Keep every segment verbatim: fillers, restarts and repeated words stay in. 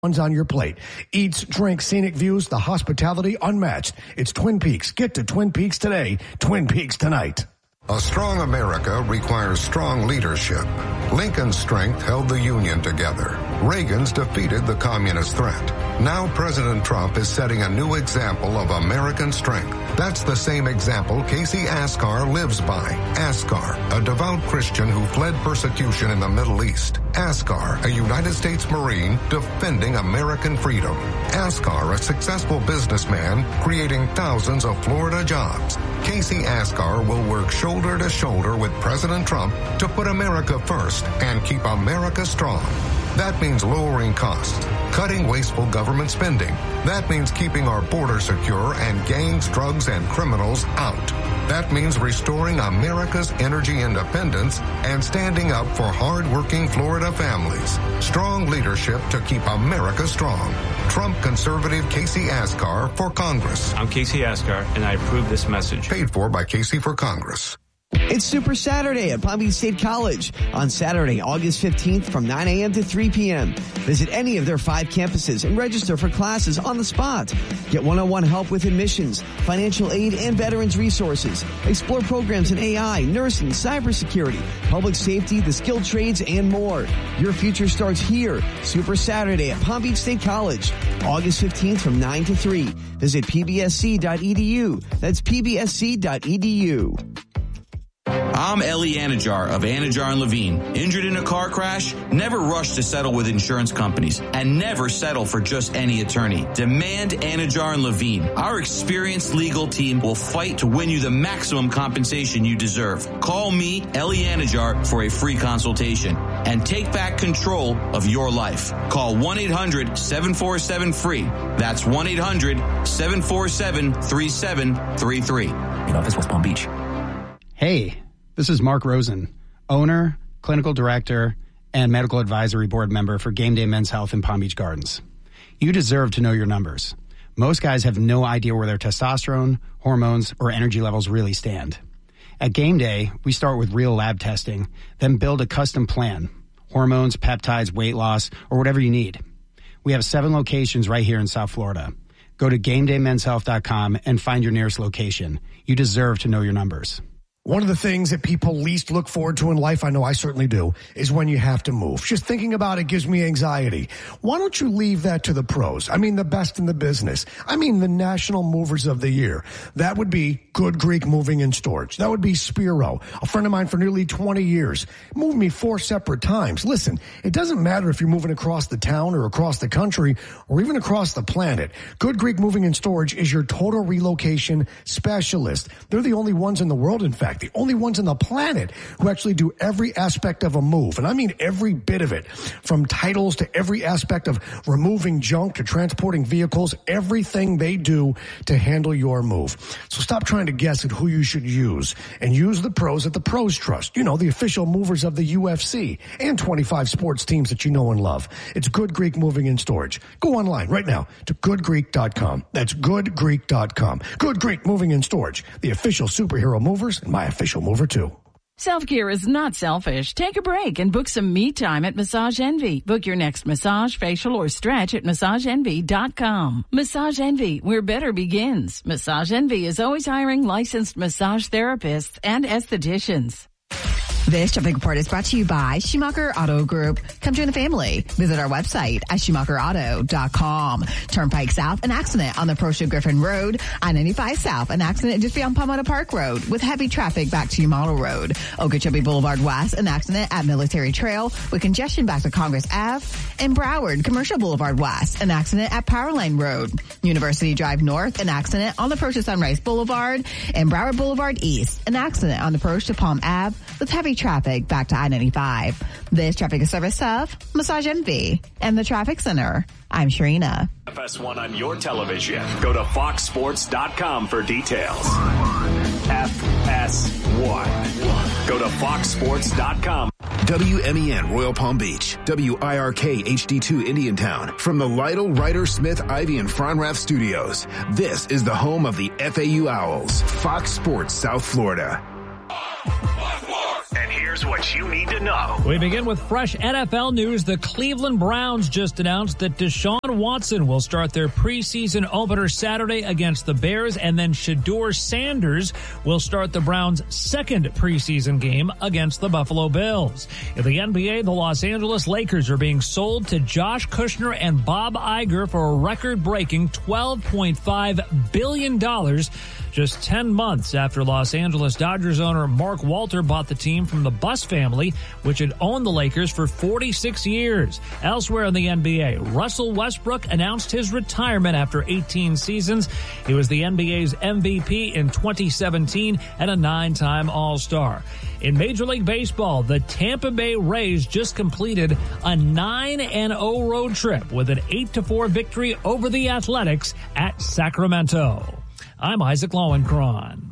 one's on your plate. Eats, drinks, scenic views, the hospitality unmatched. It's Twin Peaks. Get to Twin Peaks today. Twin Peaks tonight. A strong America requires strong leadership. Lincoln's strength held the Union together. Reagan's defeated the communist threat. Now President Trump is setting a new example of American strength. That's the same example Casey Askar lives by. Askar, a devout Christian who fled persecution in the Middle East. Askar, a United States Marine defending American freedom. Askar, a successful businessman creating thousands of Florida jobs. Casey Askar will work shoulder to shoulder with President Trump to put America first and keep America strong. That means lowering costs, cutting wasteful government spending. That means keeping our border secure and gangs, drugs, and criminals out. That means restoring America's energy independence and standing up for hard-working Florida families. Strong leadership to keep America strong. Trump conservative Casey Askar for Congress. I'm Casey Askar, and I approve this message. Paid for by Casey for Congress. It's Super Saturday at Palm Beach State College on Saturday, August fifteenth from nine a.m. to three p.m. Visit any of their five campuses and register for classes on the spot. Get one-on-one help with admissions, financial aid, and veterans resources. Explore programs in A I, nursing, cybersecurity, public safety, the skilled trades, and more. Your future starts here. Super Saturday at Palm Beach State College, August fifteenth from nine to three. Visit p b s c dot e d u. That's p b s c dot e d u. I'm Ellie Anajar of Anajar and Levine. Injured in a car crash? Never rush to settle with insurance companies and never settle for just any attorney. Demand Anajar and Levine. Our experienced legal team will fight to win you the maximum compensation you deserve. Call me, Ellie Anajar, for a free consultation and take back control of your life. Call one eight hundred seven four seven free. That's one eight hundred seven four seven three seven three three. In office, West Palm Beach. Hey, this is Mark Rosen, owner, clinical director, and medical advisory board member for Game Day Men's Health in Palm Beach Gardens. You deserve to know your numbers. Most guys have no idea where their testosterone, hormones, or energy levels really stand. At Game Day, we start with real lab testing, then build a custom plan, hormones, peptides, weight loss, or whatever you need. We have seven locations right here in South Florida. Go to game day men's health dot com and find your nearest location. You deserve to know your numbers. One of the things that people least look forward to in life, I know I certainly do, is when you have to move. Just thinking about it gives me anxiety. Why don't you leave that to the pros? I mean, the best in the business. I mean, the national movers of the year. That would be Good Greek Moving and Storage. That would be Spiro, a friend of mine for nearly twenty years. Moved me four separate times. Listen, it doesn't matter if you're moving across the town or across the country or even across the planet. Good Greek Moving and Storage is your total relocation specialist. They're the only ones in the world, in fact, the only ones on the planet who actually do every aspect of a move. And I mean every bit of it, from titles to every aspect of removing junk to transporting vehicles, everything they do to handle your move. So stop trying to guess at who you should use and use the pros at the Pros Trust. You know, the official movers of the U F C and twenty-five sports teams that you know and love. It's Good Greek Moving and Storage. Go online right now to good greek dot com. That's good greek dot com. Good Greek Moving and Storage, the official superhero movers and my official mover too. Self-care is not selfish. Take a break and book some me time at Massage Envy. Book your next massage, facial, or stretch at massage envy dot com. Massage Envy, where better begins. Massage Envy is always hiring licensed massage therapists and estheticians. This traffic report is brought to you by Schumacher Auto Group. Come join the family. Visit our website at schumacher auto dot com. Turnpike South, an accident on the Proscia Griffin Road. I ninety-five South, an accident just beyond Palmetto Park Road with heavy traffic back to Model Road. Okeechobee Boulevard West, an accident at Military Trail with congestion back to Congress Avenue. And Broward, Commercial Boulevard West, an accident at Powerline Road. University Drive North, an accident on the approach to Sunrise Boulevard. And Broward Boulevard East, an accident on the approach to Palm Avenue with heavy traffic back to I ninety-five. This traffic is service of Massage Envy and the Traffic Center. I'm Sharina. F S one on your television. Go to fox sports dot com for details. F S one. Go to fox sports dot com. W M E N Royal Palm Beach, W I R K H D two Indiantown. From the Lytle, Ryder, Smith, Ivy, and Fronrath studios, this is the home of the F A U Owls, Fox Sports South Florida. And here Here's what you need to know. We begin with fresh N F L news. The Cleveland Browns just announced that Deshaun Watson will start their preseason opener Saturday against the Bears, and then Shedeur Sanders will start the Browns' second preseason game against the Buffalo Bills. In the N B A, the Los Angeles Lakers are being sold to Josh Kushner and Bob Iger for a record-breaking twelve point five billion dollars, just ten months after Los Angeles Dodgers owner Mark Walter bought the team from the Buss family, which had owned the Lakers for forty-six years. Elsewhere in the N B A, Russell Westbrook announced his retirement after eighteen seasons. He was the N B A's M V P in twenty seventeen and a nine-time All-Star. In Major League Baseball, the Tampa Bay Rays just completed a nine and oh road trip with an eight to four victory over the Athletics at Sacramento. I'm Isaac Lowenkron.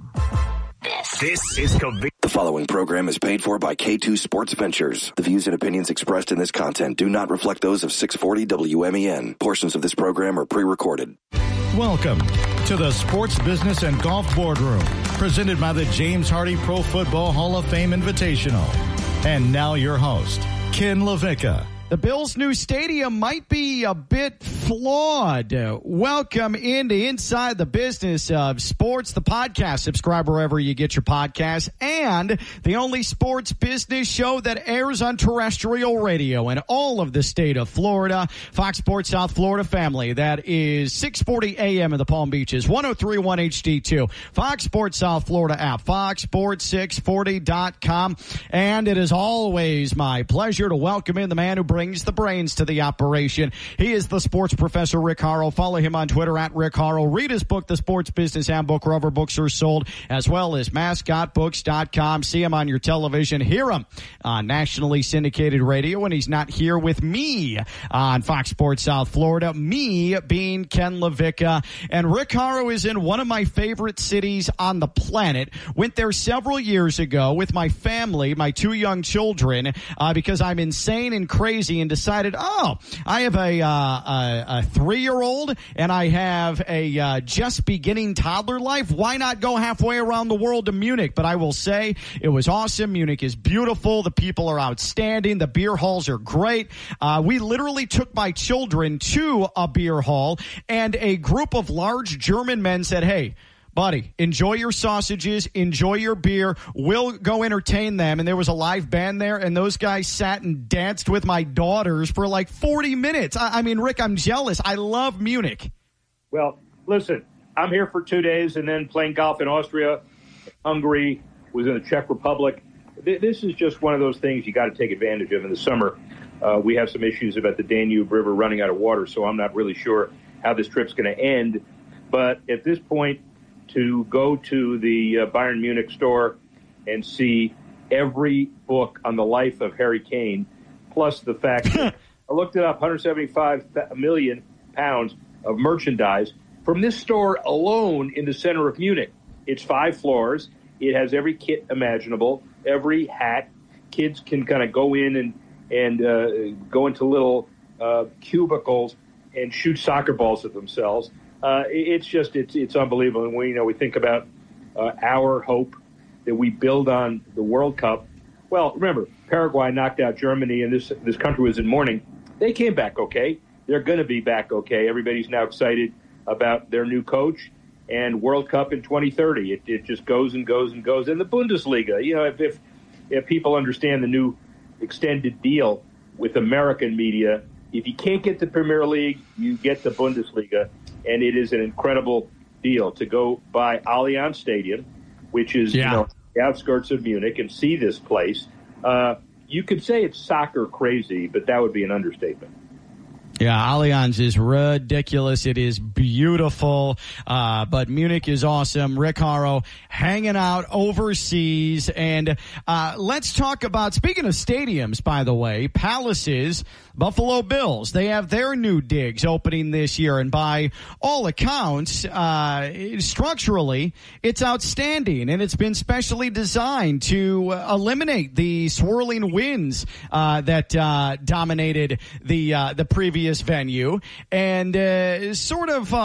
This is convenient. The following program is paid for by K two Sports Ventures. The views and opinions expressed in this content do not reflect those of six forty W M E N. Portions of this program are pre-recorded. Welcome to the Sports Business and Golf Boardroom, presented by the James Hardy Pro Football Hall of Fame Invitational. And now your host, Ken LaVicka. The Bills' new stadium might be a bit flawed. Welcome into Inside the Business of Sports, the podcast. Subscribe wherever you get your podcasts, and the only sports business show that airs on terrestrial radio in all of the state of Florida. Fox Sports South Florida family. That is six forty A M in the Palm Beaches, one oh three point one H D two. Fox Sports South Florida app, fox sports six forty dot com. And it is always my pleasure to welcome in the man who brings brings the brains to the operation. He is the sports professor, Rick Horrow. Follow him on Twitter at Rick Horrow. Read his book, The Sports Business Handbook, wherever books are sold, as well as mascot books dot com. See him on your television. Hear him on nationally syndicated radio when he's not here with me on Fox Sports South Florida, me being Ken LaVicka. And Rick Horrow is in one of my favorite cities on the planet. Went there several years ago with my family, my two young children, uh, because I'm insane and crazy, and decided, oh, I have a, uh, a, a three-year-old and I have a uh, just beginning toddler life. Why not go halfway around the world to Munich? But I will say it was awesome. Munich is beautiful. The people are outstanding. The beer halls are great. Uh, we literally took my children to a beer hall, and a group of large German men said, hey, buddy, enjoy your sausages, enjoy your beer. We'll go entertain them. And there was a live band there, and those guys sat and danced with my daughters for like forty minutes. I, I mean, Rick, I'm jealous. I love Munich. Well, listen, I'm here for two days and then playing golf in Austria, Hungary, was in the Czech Republic. This is just one of those things you got to take advantage of in the summer. Uh, we have some issues about the Danube River running out of water, so I'm not really sure how this trip's going to end. But at this point, to go to the uh, Bayern Munich store and see every book on the life of Harry Kane, plus the fact that I looked it up, one hundred seventy-five million pounds of merchandise from this store alone in the center of Munich. It's five floors. It has every kit imaginable, every hat. Kids can kind of go in and, and uh, go into little uh, cubicles and shoot soccer balls at themselves. Uh, it's just, it's it's unbelievable. And we, you know, we think about uh, our hope that we build on the World Cup. Well, remember, Paraguay knocked out Germany, and this this country was in mourning. They came back okay. They're going to be back okay. Everybody's now excited about their new coach and World Cup in twenty thirty. It, it just goes and goes and goes. And the Bundesliga, you know, if, if if people understand the new extended deal with American media, if you can't get the Premier League, you get the Bundesliga. And it is an incredible deal to go by Allianz Stadium, which is yeah. you know, the outskirts of Munich, and see this place. Uh, you could say it's soccer crazy, but that would be an understatement. Yeah, Allianz is ridiculous. It is beautiful, uh, but Munich is awesome. Rick Horrow hanging out overseas. And uh, let's talk about, speaking of stadiums, by the way, Palaces, Buffalo Bills, they have their new digs opening this year. And by all accounts, uh, structurally, it's outstanding. And it's been specially designed to eliminate the swirling winds uh, that uh, dominated the uh, the previous venue, and uh, sort of uh,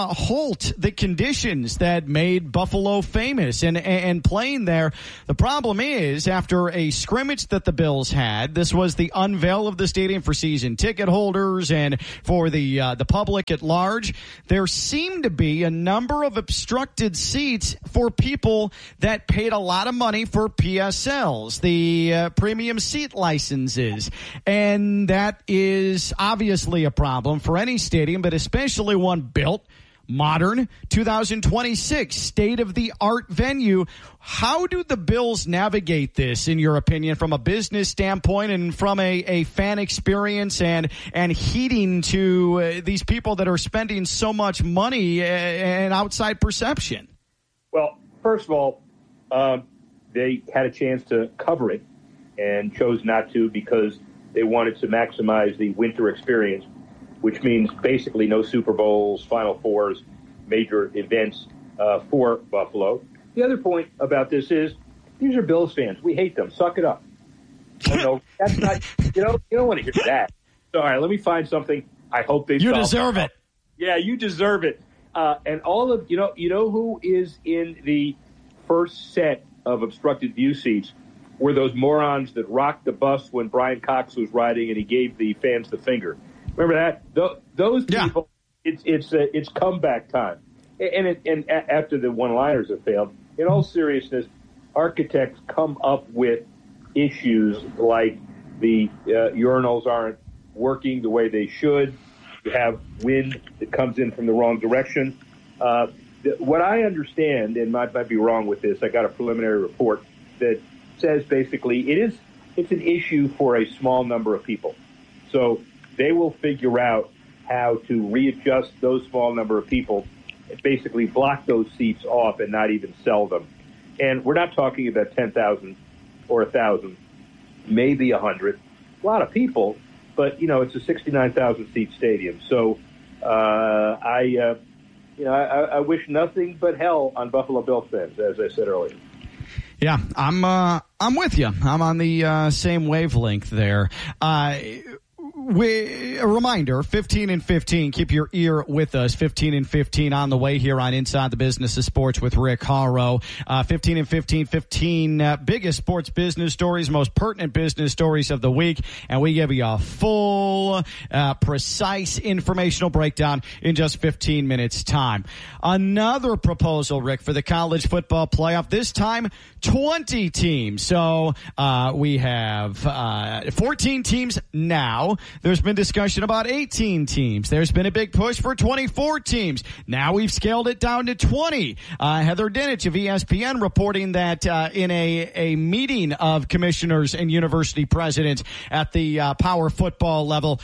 uh, Holt the conditions that made Buffalo famous and, and playing there. The problem is, after a scrimmage that the Bills had, this was the unveil of the stadium for season ticket holders and for the uh, the public at large. There seemed to be a number of obstructed seats for people that paid a lot of money for P S Ls, the uh, premium seat licenses, and that is obviously a problem for any stadium, but especially one built modern, two thousand twenty-six, state-of-the-art venue. How do the Bills navigate this, in your opinion, from a business standpoint and from a, a fan experience and, and heeding to uh, these people that are spending so much money and outside perception? Well, first of all, um, they had a chance to cover it and chose not to because they wanted to maximize the winter experience, which means basically no Super Bowls, Final Fours, major events uh, for Buffalo. The other point about this is these are Bills fans. We hate them. Suck it up. You know, that's not, you know, you don't want to hear that. So, all right, let me find something. I hope they You deserve it. Yeah, you deserve it. Uh, and all of, you know, you know who is in the first set of obstructed view seats were those morons that rocked the bus when Brian Cox was riding and he gave the fans the finger. Remember that? Th- those people, yeah. it's it's uh, it's comeback time. And it, and a- after the one-liners have failed, in all seriousness, architects come up with issues like the uh, urinals aren't working the way they should. You have wind that comes in from the wrong direction. Uh, th- what I understand, and I might be wrong with this, I got a preliminary report that says basically it is it's an issue for a small number of people. So they will figure out how to readjust those small number of people, and basically block those seats off and not even sell them. And we're not talking about ten thousand or one thousand, maybe one hundred. A lot of people, but, you know, it's a sixty-nine thousand seat stadium. So uh, I, uh, you know, I, I wish nothing but hell on Buffalo Bills fans, as I said earlier. Yeah, I'm uh, I'm with you. I'm on the uh, same wavelength there. Uh, we, a reminder, fifteen and fifteen, keep your ear with us. fifteen and fifteen on the way here on Inside the Business of Sports with Rick Horrow. Uh, fifteen and fifteen, fifteen uh, biggest sports business stories, most pertinent business stories of the week. And we give you a full, uh, precise informational breakdown in just fifteen minutes time. Another proposal, Rick, for the college football playoff, this time twenty teams. So, uh, we have, uh, fourteen teams now. There's been discussion about eighteen teams. There's been a big push for twenty-four teams. Now we've scaled it down to twenty. Uh, Heather Dinich of E S P N reporting that uh, in a, a meeting of commissioners and university presidents at the uh, power football level,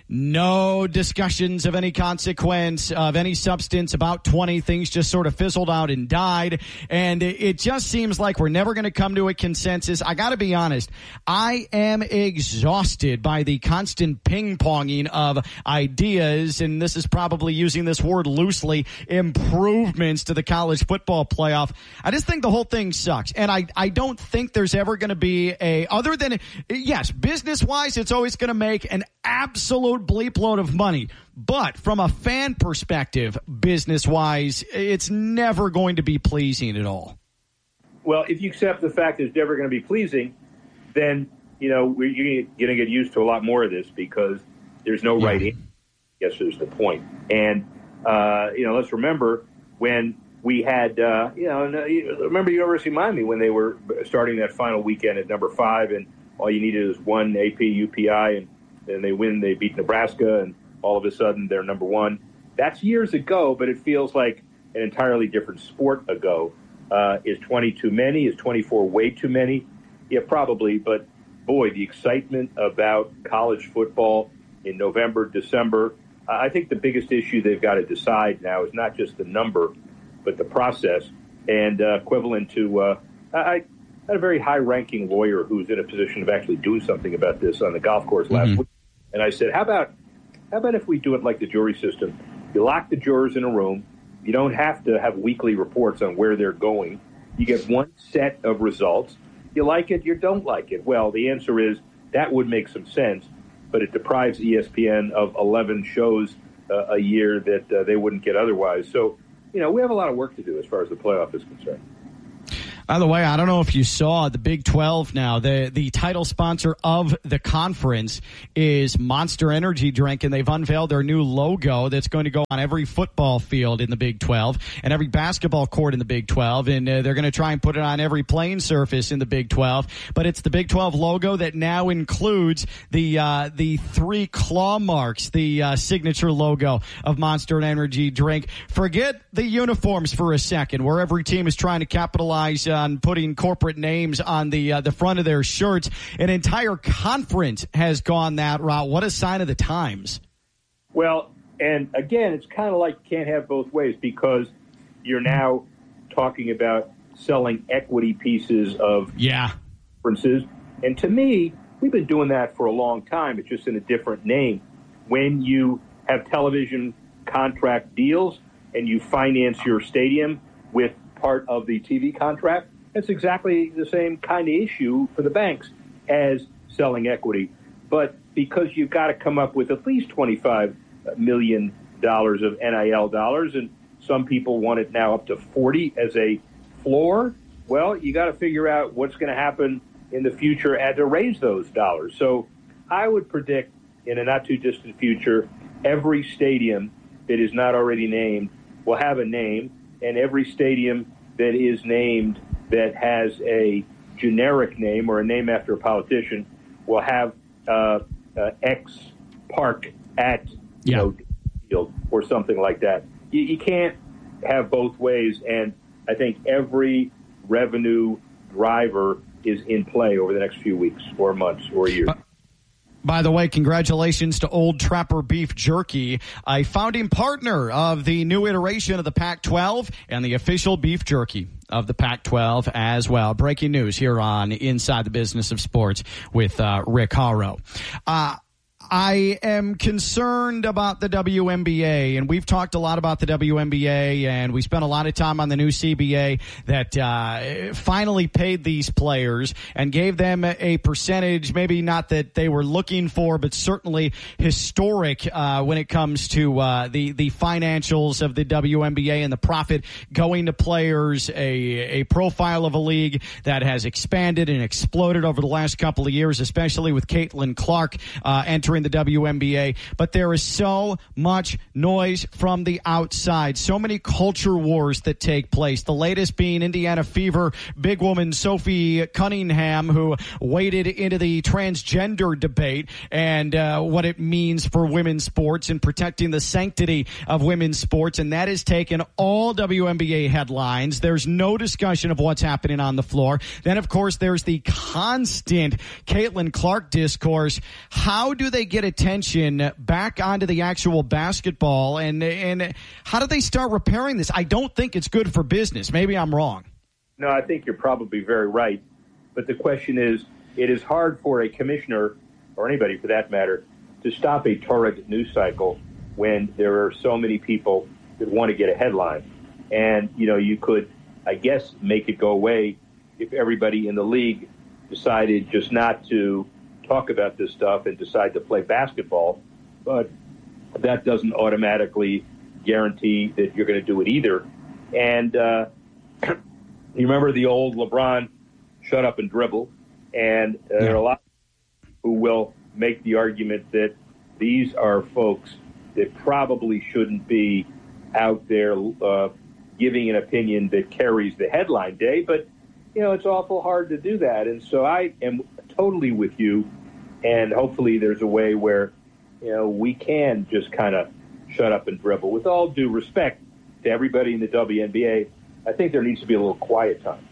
no discussions of any consequence, of any substance about twenty. Things just sort of fizzled out and died. And it, it just seems like we're never going to come to a consensus. I got to be honest. I am exhausted by the constant ping-ponging of ideas, and this is probably using this word loosely, improvements to the college football playoff. I just think the whole thing sucks. And I, I don't think there's ever going to be a, other than, yes, business-wise, it's always going to make an absolute bleep load of money. But from a fan perspective, business-wise, it's never going to be pleasing at all. Well, if you accept the fact that it's never going to be pleasing, then, you know, we're, you're going to get used to a lot more of this because there's no yeah. right answer. Yes, there's the point. And, uh, you know, let's remember when we had, uh, you know, remember University of Miami when they were starting that final weekend at number five and all you needed was one A P, U P I, and and they win, they beat Nebraska, and all of a sudden they're number one. That's years ago, but it feels like an entirely different sport ago. Uh, is twenty too many? Is twenty-four way too many? Yeah, probably, but boy, the excitement about college football in November, December, uh, I think the biggest issue they've got to decide now is not just the number, but the process. And uh, equivalent to, uh, I had a very high-ranking lawyer who was in a position of actually doing something about this on the golf course last mm-hmm. week. And I said, how about how about if we do it like the jury system? You lock the jurors in a room. You don't have to have weekly reports on where they're going. You get one set of results. You like it, you don't like it. Well, the answer is that would make some sense, but it deprives E S P N of eleven shows uh, a year that uh, they wouldn't get otherwise. So, you know, we have a lot of work to do as far as the playoff is concerned. By the way, I don't know if you saw the Big twelve now. The the title sponsor of the conference is Monster Energy Drink, and they've unveiled their new logo that's going to go on every football field in the Big twelve and every basketball court in the Big twelve, and uh, they're going to try and put it on every playing surface in the Big twelve. But it's the Big twelve logo that now includes the uh, the three claw marks, the uh, signature logo of Monster Energy Drink. Forget the uniforms for a second, where every team is trying to capitalize on putting corporate names on the uh, the front of their shirts. An entire conference has gone that route. What a sign of the times. Well, and again, it's kind of like you can't have both ways, because you're now talking about selling equity pieces of yeah conferences. And to me, we've been doing that for a long time. It's just in a different name. When you have television contract deals and you finance your stadium with part of the T V contract, it's exactly the same kind of issue for the banks as selling equity. But because you've got to come up with at least twenty-five million dollars of N I L dollars, and some people want it now up to forty as a floor, well, you got to figure out what's going to happen in the future and to raise those dollars. So I would predict in a not too distant future, every stadium that is not already named will have a name, and every stadium that is named that has a generic name or a name after a politician will have uh, uh, X Park at you know field or something like that. You, you can't have both ways, and I think every revenue driver is in play over the next few weeks or months or years. But- By the way, congratulations to Old Trapper Beef Jerky, a founding partner of the new iteration of the Pac twelve and the official beef jerky of the Pac twelve as well. Breaking news here on Inside the Business of Sports with uh, Rick Horrow. Uh, I am concerned about the W N B A, and we've talked a lot about the W N B A, and we spent a lot of time on the new C B A that uh, finally paid these players and gave them a percentage, maybe not that they were looking for, but certainly historic uh, when it comes to uh, the, the financials of the W N B A and the profit going to players, a, a profile of a league that has expanded and exploded over the last couple of years, especially with Caitlin Clark uh, entering the W N B A. But there is so much noise from the outside, so many culture wars that take place, the latest being Indiana Fever big woman Sophie Cunningham, who waded into the transgender debate and uh, what it means for women's sports and protecting the sanctity of women's sports, and that has taken all W N B A headlines. There's no discussion of what's happening on the floor. Then, of course, there's the constant Caitlin Clark discourse. How do they get attention back onto the actual basketball, and and how do they start repairing this? I don't think it's good for business. Maybe I'm wrong. No, I think you're probably very right. But the question is, it is hard for a commissioner, or anybody for that matter, to stop a torrid news cycle when there are so many people that want to get a headline. And, you know, you could, I guess, make it go away if everybody in the league decided just not to talk about this stuff and decide to play basketball, but that doesn't automatically guarantee that you're going to do it either. And uh, you remember the old LeBron shut up and dribble, and uh, there are a lot who will make the argument that these are folks that probably shouldn't be out there uh, giving an opinion that carries the headline day, but you know, it's awful hard to do that. And so I am totally with you. And hopefully there's a way where, you know, we can just kind of shut up and dribble. With all due respect to everybody in the W N B A, I think there needs to be a little quiet time.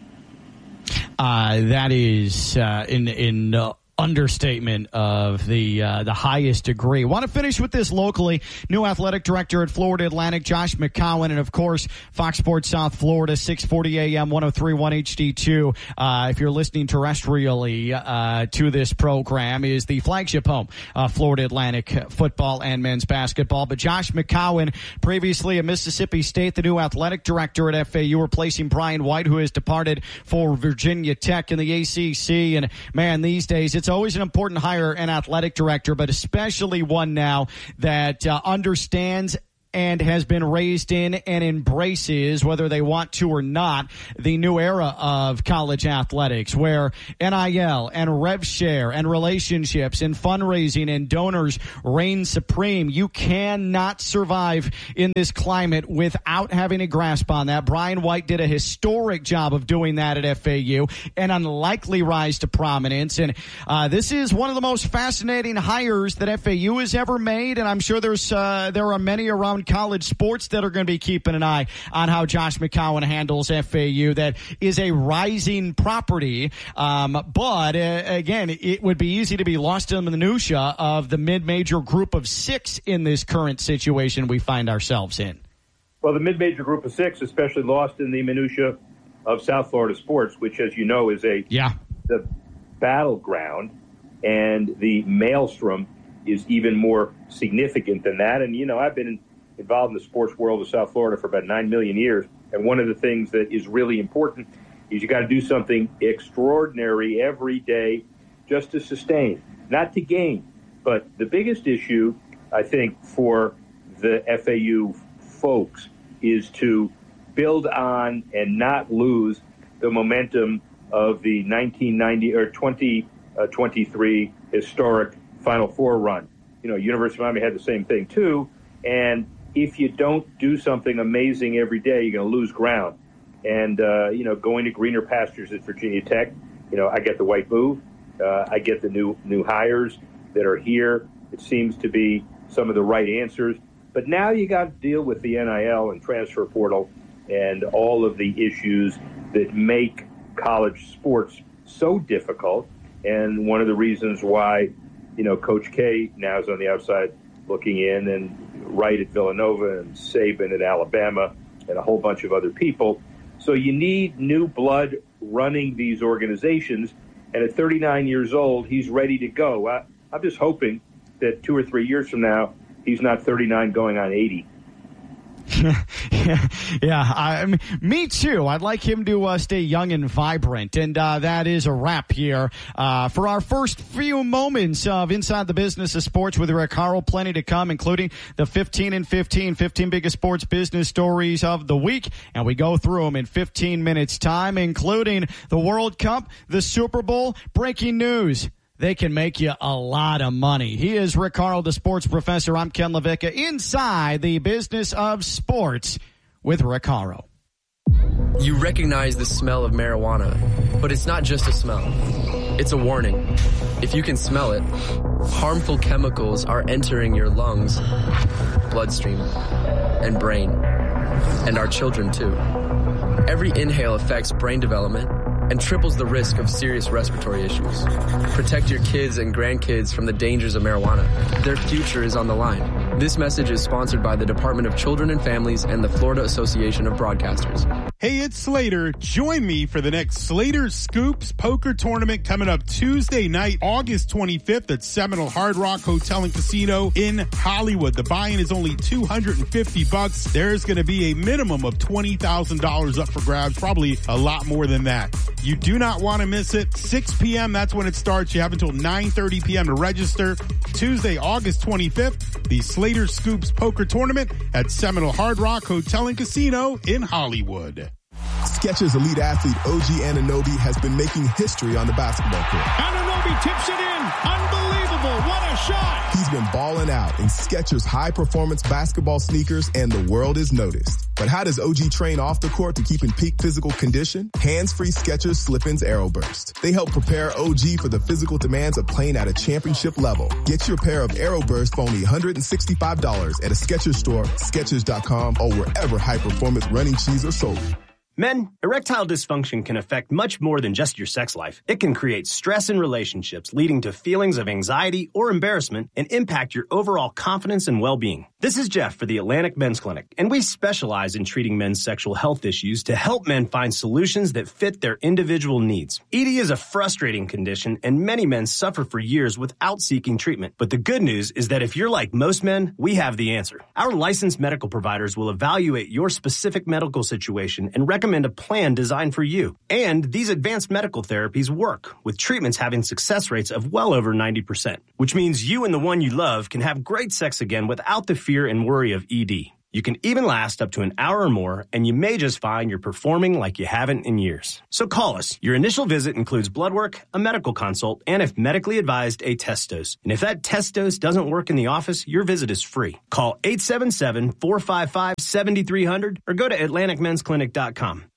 Uh, that is uh, in in uh, understatement of the uh, the highest degree. Want to finish with this locally. New athletic director at Florida Atlantic, Josh McCowan, and of course Fox Sports South Florida, six forty A M, one oh three point one H D two. Uh, if you're listening terrestrially uh, to this program, is the flagship home of Florida Atlantic football and men's basketball. But Josh McCowan, previously at Mississippi State, the new athletic director at F A U, replacing Brian White, who has departed for Virginia Tech in the A C C. And man, these days it's it's always an important hire, an athletic director, but especially one now that uh, understands and has been raised in and embraces, whether they want to or not, the new era of college athletics where N I L and rev share and relationships and fundraising and donors reign supreme. You cannot survive in this climate without having a grasp on that. Brian White did a historic job of doing that at F A U, an unlikely rise to prominence. And uh, this is one of the most fascinating hires that F A U has ever made, and I'm sure there's uh, there are many around college sports that are going to be keeping an eye on how Josh McCowan handles F A U. That is a rising property, um, but uh, again, it would be easy to be lost in the minutia of the mid-major group of six in this current situation we find ourselves in. Well, the mid-major group of six, especially lost in the minutia of South Florida sports, which, as you know, is a yeah the battleground, and the maelstrom is even more significant than that. And you know, I've been in involved in the sports world of South Florida for about nine million years. And one of the things that is really important is you got to do something extraordinary every day just to sustain, not to gain. But the biggest issue, I think, for the F A U folks is to build on and not lose the momentum of the nineteen ninety or twenty twenty-three historic Final Four run. You know, University of Miami had the same thing too. And if you don't do something amazing every day, you're going to lose ground. And, uh, you know, going to greener pastures at Virginia Tech, you know, I get the white move. Uh, I get the new new hires that are here. It seems to be some of the right answers. But now you got to deal with the N I L and transfer portal and all of the issues that make college sports so difficult. And one of the reasons why, you know, Coach K now is on the outside looking in, and Wright at Villanova and Saban at Alabama and a whole bunch of other people. So you need new blood running these organizations. And at thirty-nine years old, he's ready to go. I, I'm just hoping that two or three years from now, he's not thirty-nine going on eighty. yeah, yeah I, mean, me too. I'd like him to uh, stay young and vibrant. And uh, that is a wrap here uh, for our first few moments of Inside the Business of Sports with Rick Horrow. Plenty to come, including the fifteen and fifteen, fifteen biggest sports business stories of the week. And we go through them in fifteen minutes time, including the World Cup, the Super Bowl, breaking news. They can make you a lot of money. He is Rick Horrow, the sports professor. I'm Ken LaVicka, Inside the Business of Sports with Rick Horrow. You recognize the smell of marijuana, but it's not just a smell. It's a warning. If you can smell it, harmful chemicals are entering your lungs, bloodstream, and brain, and our children too. Every inhale affects brain development and triples the risk of serious respiratory issues. Protect your kids and grandkids from the dangers of marijuana. Their future is on the line. This message is sponsored by the Department of Children and Families and the Florida Association of Broadcasters. Hey, it's Slater. Join me for the next Slater Scoops Poker Tournament coming up Tuesday night, August twenty-fifth at Seminole Hard Rock Hotel and Casino in Hollywood. The buy-in is only two hundred fifty bucks. There's going to be a minimum of twenty thousand dollars up for grabs, probably a lot more than that. You do not want to miss it. six p.m. That's when it starts. You have until nine thirty p.m. to register. Tuesday, August twenty-fifth, the Slater Scoops Poker Tournament at Seminole Hard Rock Hotel and Casino in Hollywood. Skechers elite athlete O G Anunoby has been making history on the basketball court. Anunoby tips it in. Unbelievable. What a shot. He's been balling out in Skechers high-performance basketball sneakers, and the world is noticed. But how does O G train off the court to keep in peak physical condition? Hands-free Skechers Slip-ins Aeroburst. They help prepare O G for the physical demands of playing at a championship level. Get your pair of Aeroburst for only one hundred sixty-five dollars at a Skechers store, Skechers dot com, or wherever high-performance running shoes are sold. Men, erectile dysfunction can affect much more than just your sex life. It can create stress in relationships, leading to feelings of anxiety or embarrassment, and impact your overall confidence and well-being. This is Jeff for the Atlantic Men's Clinic, and we specialize in treating men's sexual health issues to help men find solutions that fit their individual needs. E D is a frustrating condition, and many men suffer for years without seeking treatment. But the good news is that if you're like most men, we have the answer. Our licensed medical providers will evaluate your specific medical situation and recommend recommend a plan designed for you. And these advanced medical therapies work, with treatments having success rates of well over ninety percent, which means you and the one you love can have great sex again without the fear and worry of E D. You can even last up to an hour or more, and you may just find you're performing like you haven't in years. So call us. Your initial visit includes blood work, a medical consult, and if medically advised, a test dose. And if that test dose doesn't work in the office, your visit is free. Call eight seven seven, four five five, seven three zero zero or go to atlantic men's clinic dot com.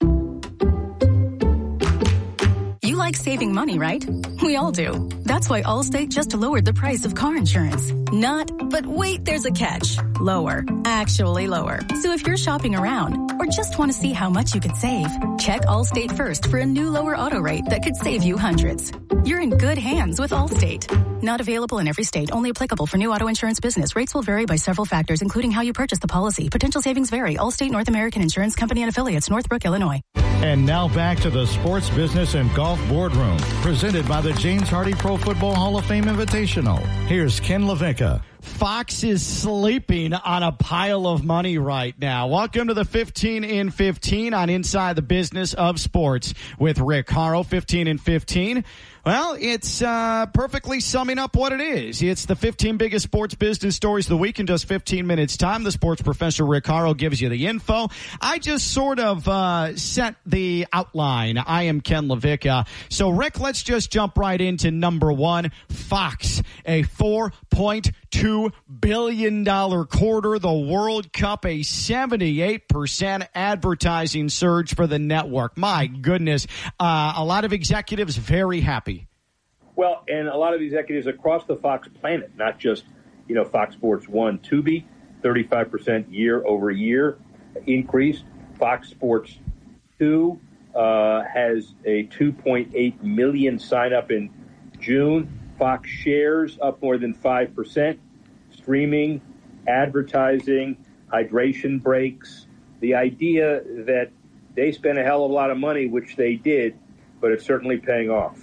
You like saving money, right? We all do. That's why Allstate just lowered the price of car insurance. Not, but wait, there's a catch. Lower. Actually lower. So if you're shopping around or just want to see how much you could save, check Allstate first for a new lower auto rate that could save you hundreds. You're in good hands with Allstate. Not available in every state. Only applicable for new auto insurance business. Rates will vary by several factors, including how you purchase the policy. Potential savings vary. Allstate North American Insurance Company and Affiliates, Northbrook, Illinois. And now back to the Sports Business and Golf Boardroom, presented by the James Hardy Pro Football Hall of Fame Invitational. Here's Ken LaVicka. Fox is sleeping on a pile of money right now. Welcome to the fifteen in fifteen on Inside the Business of Sports with Rick Horrow. fifteen in fifteen. Well, it's uh, perfectly summing up what it is. It's the fifteen biggest sports business stories of the week in just fifteen minutes time. The sports professor Rick Horrow gives you the info. I just sort of uh, set the outline. I am Ken LaVicka. So, Rick, let's just jump right into number one. Fox, a four point two billion dollars quarter. The World Cup, a seventy-eight percent advertising surge for the network. My goodness. Uh, a lot of executives very happy. Well, and a lot of executives across the Fox planet, not just, you know, Fox Sports one, Tubi, thirty-five percent year over year increase. Fox Sports two uh, has a two point eight million sign up in June. Fox shares up more than five percent. Streaming, advertising, hydration breaks. The idea that they spent a hell of a lot of money, which they did, but it's certainly paying off.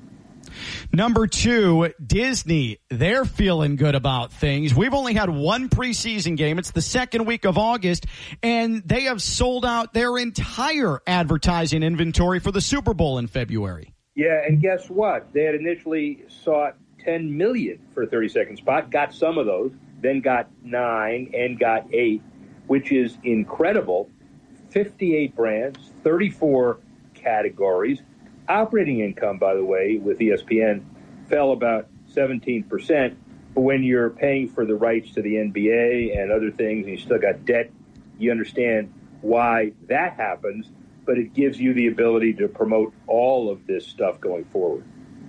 Number two, Disney. They're feeling good about things. We've only had one preseason game. It's the second week of August, and they have sold out their entire advertising inventory for the Super Bowl in February. Yeah, and guess what? They had initially sought ten million dollars for a thirty-second spot, got some of those, then got nine and got eight, which is incredible. fifty-eight brands, thirty-four categories. Operating income, by the way, with E S P N fell about seventeen percent. But when you're paying for the rights to the N B A and other things, and you still got debt, you understand why that happens. But it gives you the ability to promote all of this stuff going forward.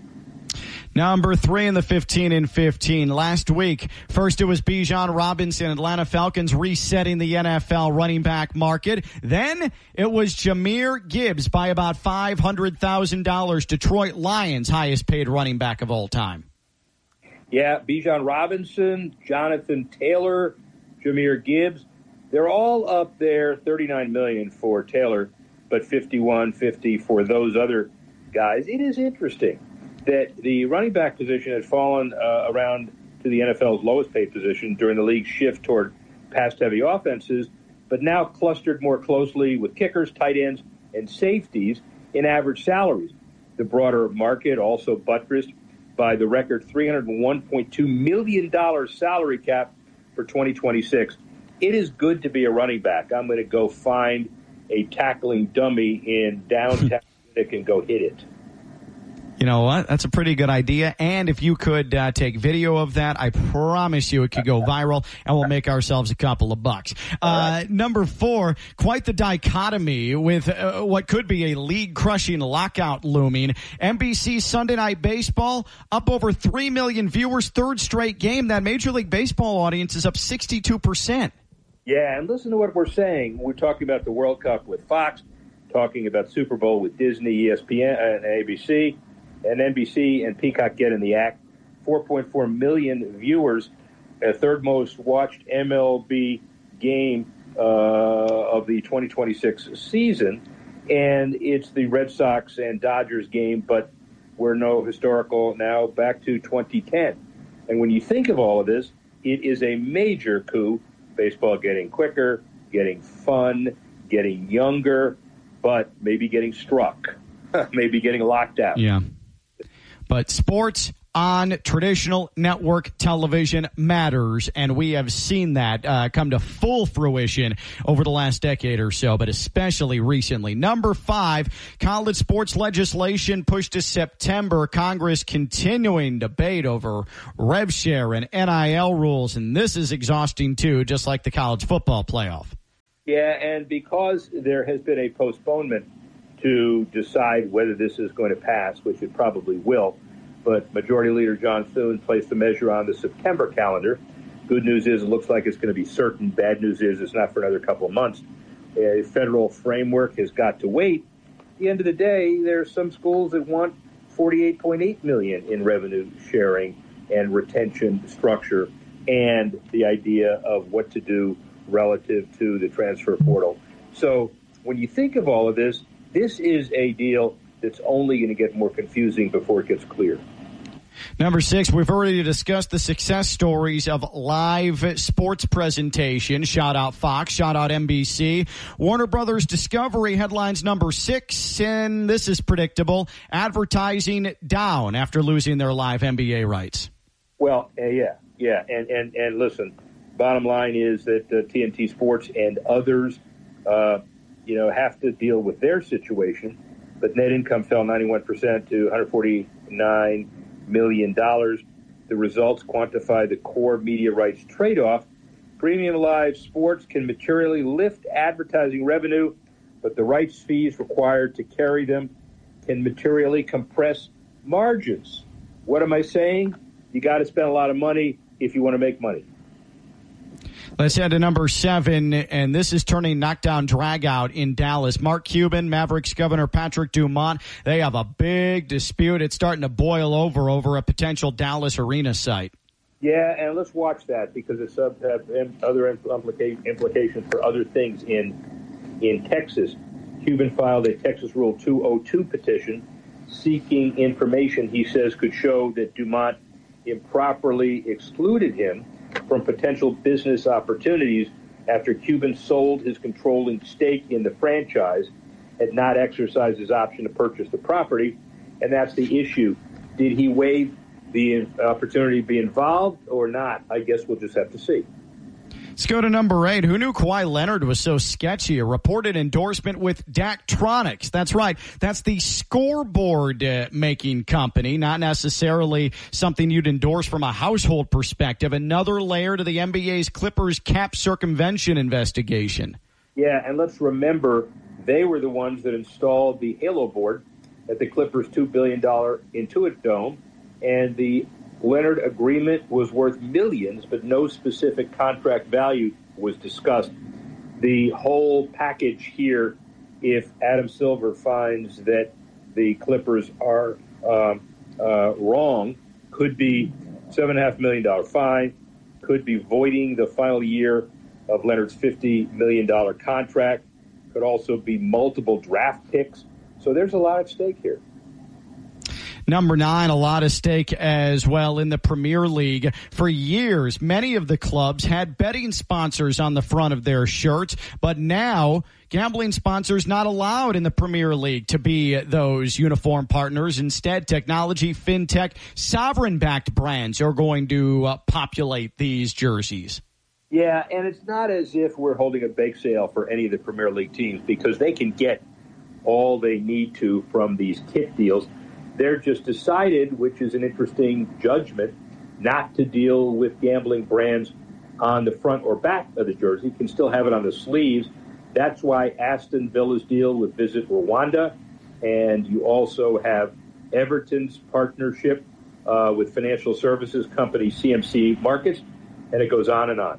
Number three in the fifteen in fifteen. Last week, first it was Bijan Robinson, Atlanta Falcons resetting the N F L running back market. Then it was Jahmyr Gibbs by about five hundred thousand dollars, Detroit Lions' highest paid running back of all time. Yeah, Bijan Robinson, Jonathan Taylor, Jahmyr Gibbs, they're all up there, thirty-nine million dollars for Taylor, but fifty-one fifty for those other guys. It is interesting that the running back position had fallen uh, around to the N F L's lowest paid position during the league's shift toward pass-heavy offenses, but now clustered more closely with kickers, tight ends, and safeties in average salaries. The broader market also buttressed by the record three hundred one point two million dollars salary cap for twenty twenty-six. It is good to be a running back. I'm going to go find a tackling dummy in downtown that can go hit it. You know what? That's a pretty good idea. And if you could uh, take video of that, I promise you it could go viral, and we'll make ourselves a couple of bucks. Uh, number four, quite the dichotomy with uh, what could be a league-crushing lockout looming. N B C Sunday Night Baseball, up over three million viewers, third straight game. That Major League Baseball audience is up sixty-two percent. Yeah, and listen to what we're saying. We're talking about the World Cup with Fox, talking about Super Bowl with Disney, E S P N, and A B C. And N B C and Peacock get in the act. four point four million viewers, a third most watched M L B game uh, of the twenty twenty-six season. And it's the Red Sox and Dodgers game, but we're no historical now, back to twenty ten. And when you think of all of this, it is a major coup. Baseball getting quicker, getting fun, getting younger. but maybe getting struck, maybe getting locked out. Yeah. But sports on traditional network television matters, and we have seen that uh, come to full fruition over the last decade or so, but especially recently. Number five, college sports legislation pushed to September. Congress continuing debate over rev share and N I L rules, and this is exhausting too, just like the college football playoff. Yeah, and because there has been a postponement to decide whether this is going to pass, which it probably will, but Majority Leader John Thune placed the measure on the September calendar. Good news is it looks like it's going to be certain. Bad news is it's not for another couple of months. A federal framework has got to wait. At the end of the day, there are some schools that want forty-eight point eight million dollars in revenue sharing and retention structure and the idea of what to do relative to the transfer portal. So when you think of all of this, this is a deal that's only going to get more confusing before it gets clear. Number six, we've already discussed the success stories of live sports presentation. Shout out Fox, shout out N B C. Warner Brothers Discovery headlines number six, and this is predictable. Advertising down after losing their live N B A rights. Well, uh, yeah, yeah. And, and, and listen, bottom line is that uh, T N T Sports and others, uh, you know, have to deal with their situation. But net income fell ninety-one percent to one hundred forty-nine million dollars. The results quantify the core media rights trade-off. Premium live sports can materially lift advertising revenue, but the rights fees required to carry them can materially compress margins. What am I saying? You got to spend a lot of money if you want to make money. Let's head to number seven, and this is turning knockdown dragout in Dallas. Mark Cuban, Mavericks Governor Patrick Dumont, they have a big dispute. It's starting to boil over over a potential Dallas arena site. Yeah, and let's watch that because it's uh, other implica- implications for other things in in Texas. Cuban filed a Texas Rule two oh two petition seeking information he says could show that Dumont improperly excluded him from potential business opportunities after Cuban sold his controlling stake in the franchise, had not exercised his option to purchase the property. And that's the issue. Did he waive the opportunity to be involved or not? I guess we'll just have to see. Let's go to number eight. Who knew Kawhi Leonard was so sketchy? A reported endorsement with Daktronics. That's right. That's the scoreboard uh, making company, not necessarily something you'd endorse from a household perspective. Another layer to the N B A's Clippers cap circumvention investigation. Yeah, and let's remember they were the ones that installed the Halo board at the Clippers' two billion dollars Intuit Dome, and the Leonard agreement was worth millions, but no specific contract value was discussed. The whole package here, if Adam Silver finds that the Clippers are um, uh, wrong, could be seven point five million dollars fine, could be voiding the final year of Leonard's fifty million dollars contract, could also be multiple draft picks. So there's a lot at stake here. Number nine, a lot at stake as well in the Premier League. For years, many of the clubs had betting sponsors on the front of their shirts, but now gambling sponsors not allowed in the Premier League to be those uniform partners. Instead, technology, fintech, sovereign-backed brands are going to uh, populate these jerseys. Yeah, and it's not as if we're holding a bake sale for any of the Premier League teams because they can get all they need to from these kit deals. They're just decided, which is an interesting judgment, not to deal with gambling brands on the front or back of the jersey. You can still have it on the sleeves. That's why Aston Villa's deal with Visit Rwanda, and you also have Everton's partnership uh, with financial services company C M C Markets, and it goes on and on.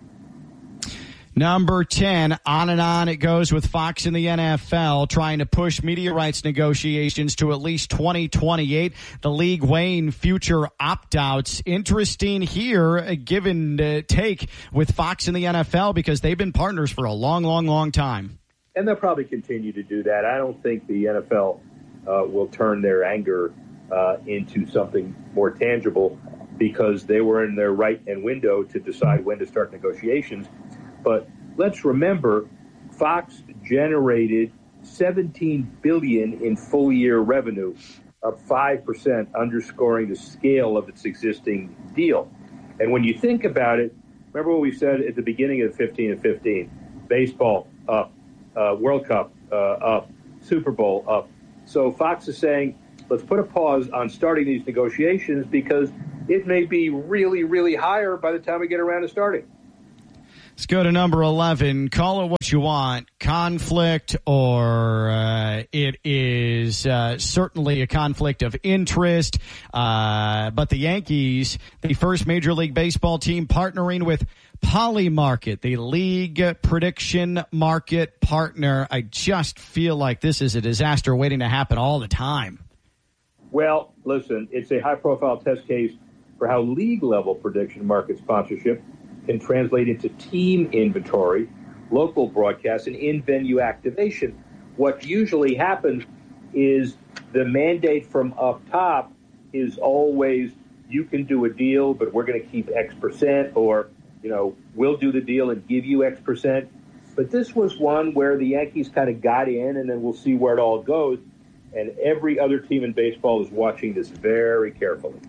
Number ten, on and on it goes with Fox and the N F L trying to push media rights negotiations to at least twenty twenty-eight. The league weighing future opt-outs. Interesting here, a given uh, take with Fox and the N F L because they've been partners for a long, long, long time. And they'll probably continue to do that. I don't think the N F L uh, will turn their anger uh, into something more tangible because they were in their right and window to decide when to start negotiations. But let's remember, Fox generated seventeen billion dollars in full-year revenue, up five percent, underscoring the scale of its existing deal. And when you think about it, remember what we said at the beginning of fifteen and fifteen, baseball up, uh, World Cup uh, up, Super Bowl up. So Fox is saying, let's put a pause on starting these negotiations because it may be really, really higher by the time we get around to starting. Let's go to number eleven. Call it what you want, conflict, or uh, it is uh, certainly a conflict of interest. Uh, but the Yankees, the first Major League Baseball team partnering with Polymarket, the league prediction market partner. I just feel like this is a disaster waiting to happen all the time. Well, listen, it's a high-profile test case for how league-level prediction market sponsorship can translate into team inventory, local broadcast, and in-venue activation. What usually happens is the mandate from up top is always, you can do a deal, but we're going to keep X percent, or, you know, we'll do the deal and give you X percent. But this was one where the Yankees kind of got in, and then we'll see where it all goes. And every other team in baseball is watching this very carefully.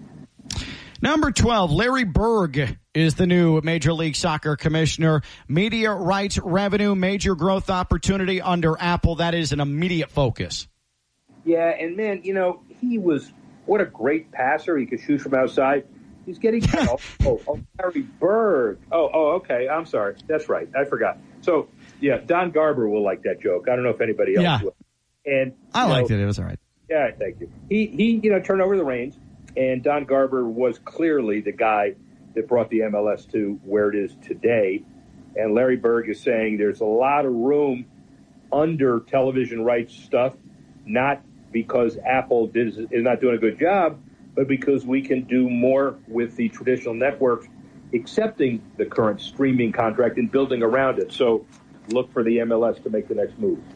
Number twelve, Larry Berg is the new Major League Soccer commissioner. Media rights revenue, major growth opportunity under Apple. That is an immediate focus. Yeah, and man, you know, he was, what a great passer. He could shoot from outside. He's getting, oh, oh, oh, Larry Berg. Oh, oh, okay. I'm sorry. That's right. I forgot. So, yeah, Don Garber will like that joke. I don't know if anybody else yeah. will. And I liked know, it. It was all right. Yeah, thank you. He, he, you know, turned over the reins. And Don Garber was clearly the guy that brought the M L S to where it is today. And Larry Berg is saying there's a lot of room under television rights stuff, not because Apple is, is not doing a good job, but because we can do more with the traditional networks, accepting the current streaming contract and building around it. So look for the M L S to make the next move.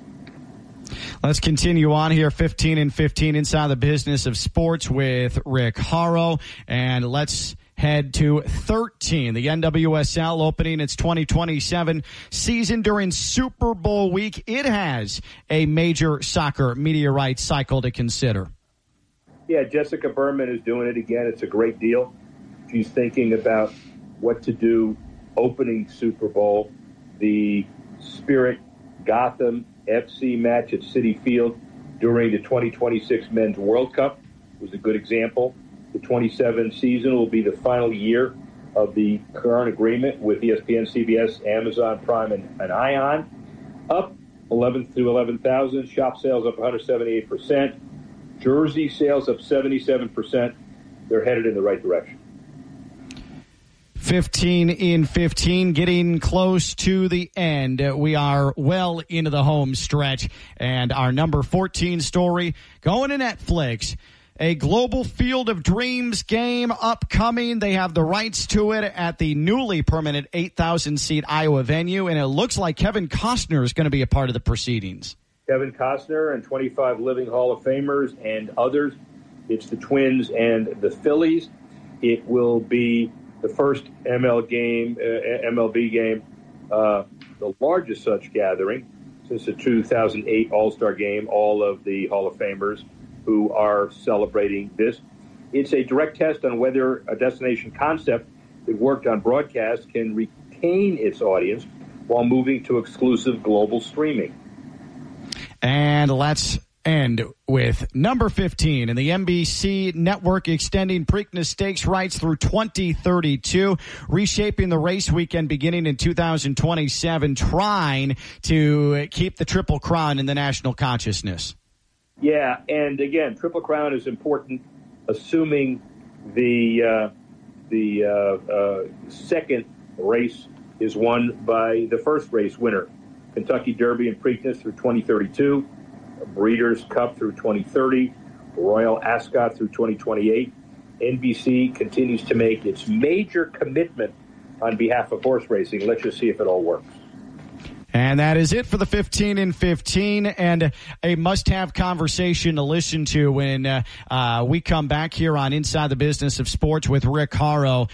Let's continue on here, fifteen and fifteen inside the business of sports with Rick Horrow. And let's head to thirteen. The N W S L opening its twenty twenty-seven season during Super Bowl week. It has a major soccer media rights cycle to consider. Yeah, Jessica Berman is doing it again. It's a great deal. She's thinking about what to do opening Super Bowl. The Spirit Gotham F C match at Citi Field during the twenty twenty-six Men's World Cup was a good example. The twenty-seven season will be the final year of the current agreement with E S P N, C B S, Amazon Prime, and, and ION. Up eleven to eleven thousand. Shop sales up one hundred seventy-eight percent. Jersey sales up seventy-seven percent. They're headed in the right direction. fifteen in fifteen, getting close to the end. We are well into the home stretch, and our number fourteen story going to Netflix. A Global Field of Dreams game upcoming. They have the rights to it at the newly permanent eight thousand seat Iowa venue, and it looks like Kevin Costner is going to be a part of the proceedings. Kevin Costner and twenty-five living Hall of Famers and others. It's the Twins and the Phillies. It will be the first M L game, uh, M L B game, uh, the largest such gathering since the two thousand eight All-Star game, all of the Hall of Famers who are celebrating this. It's a direct test on whether a destination concept that worked on broadcast can retain its audience while moving to exclusive global streaming. And let's end with number fifteen, and the N B C network extending Preakness Stakes rights through twenty thirty-two, reshaping the race weekend beginning in two thousand twenty-seven, trying to keep the Triple Crown in the national consciousness. Yeah, and again, Triple Crown is important, assuming the uh, the uh, uh, second race is won by the first race winner. Kentucky Derby and Preakness through twenty thirty-two, Breeders' Cup through twenty thirty, Royal Ascot through twenty twenty-eight. N B C continues to make its major commitment on behalf of horse racing. Let's just see if it all works. And that is it for the fifteen in fifteen, and a must-have conversation to listen to when uh, uh, we come back here on Inside the Business of Sports with Rick Horrow.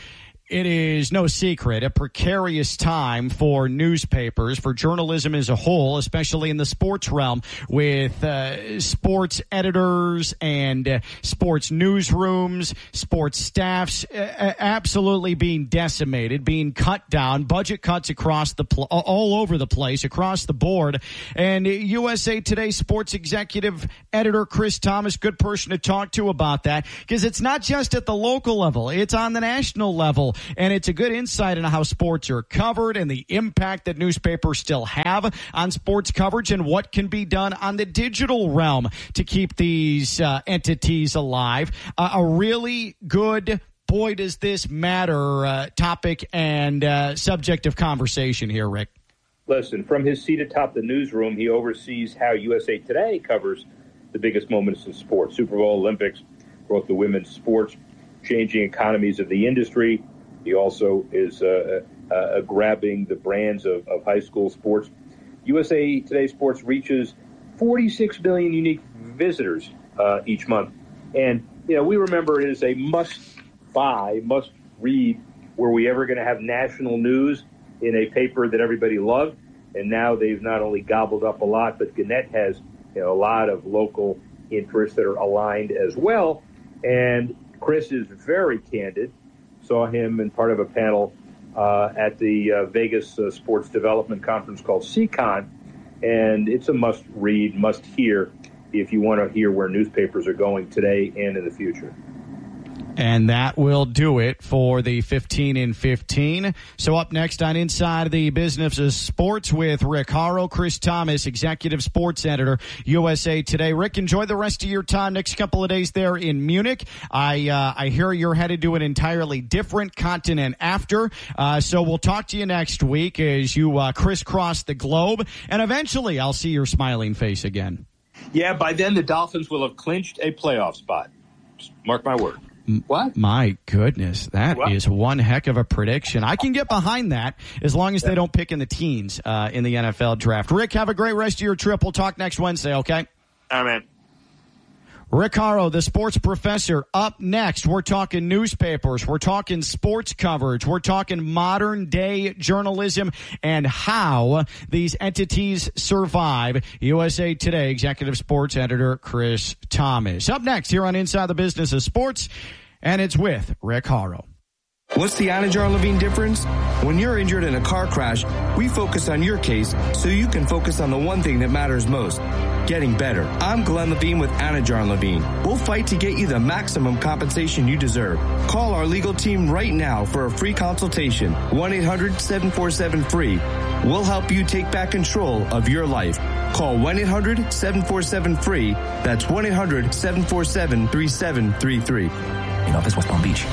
It is no secret, a precarious time for newspapers, for journalism as a whole, especially in the sports realm, with uh, sports editors and uh, sports newsrooms, sports staffs uh, absolutely being decimated, being cut down, budget cuts across the pl- all over the place, across the board. And U S A Today sports executive editor Chris Thomas, good person to talk to about that, because it's not just at the local level, it's on the national level. And it's a good insight into how sports are covered and the impact that newspapers still have on sports coverage and what can be done on the digital realm to keep these uh, entities alive. Uh, a really good, boy, does this matter uh, topic and uh, subject of conversation here, Rick. Listen, from his seat atop the newsroom, he oversees how U S A Today covers the biggest moments in sports, Super Bowl, Olympics, both the women's sports, changing economies of the industry. He also is uh, uh, grabbing the brands of, of high school sports. U S A Today Sports reaches forty-six million unique visitors uh, each month. And, you know, we remember it as a must-buy, must-read, were we ever going to have national news in a paper that everybody loved. And now they've not only gobbled up a lot, but Gannett has, you know, a lot of local interests that are aligned as well. And Chris is very candid. Saw him in part of a panel uh, at the uh, Vegas uh, Sports Development Conference called C CON, and it's a must-read, must-hear if you want to hear where newspapers are going today and in the future. And that will do it for the fifteen in fifteen. So up next on Inside the Business of Sports with Rick Horrow, Chris Thomas, Executive Sports Editor, U S A Today. Rick, enjoy the rest of your time next couple of days there in Munich. I uh, I hear you're headed to an entirely different continent after. Uh, so we'll talk to you next week as you uh, crisscross the globe. And eventually I'll see your smiling face again. Yeah, by then the Dolphins will have clinched a playoff spot. Just mark my word. What? My goodness, that what? is one heck of a prediction. I can get behind that as long as they don't pick in the teens uh, in the N F L draft. Rick, have a great rest of your trip. We'll talk next Wednesday, okay? All right, man. Rick Horrow, the sports professor. Up next, we're talking newspapers. We're talking sports coverage. We're talking modern-day journalism and how these entities survive. U S A Today Executive Sports Editor Chris Thomas. Up next here on Inside the Business of Sports, and it's with Rick Horrow. What's the Anajar Levine difference? When you're injured in a car crash, we focus on your case so you can focus on the one thing that matters most, getting better. I'm Glenn Levine with Anajar Levine. We'll fight to get you the maximum compensation you deserve. Call our legal team right now for a free consultation, one eight hundred seven four seven free. We'll help you take back control of your life. Call one eight hundred seven four seven free. That's one eight hundred seven four seven three seven three three. In office, West Palm Beach.